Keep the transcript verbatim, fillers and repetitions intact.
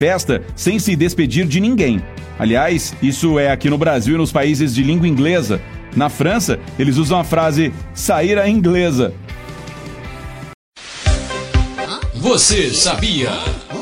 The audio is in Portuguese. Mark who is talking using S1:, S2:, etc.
S1: festa sem se despedir de ninguém. Aliás, isso é aqui no Brasil e nos países de língua inglesa. Na França, eles usam a frase sair à inglesa.
S2: Você sabia?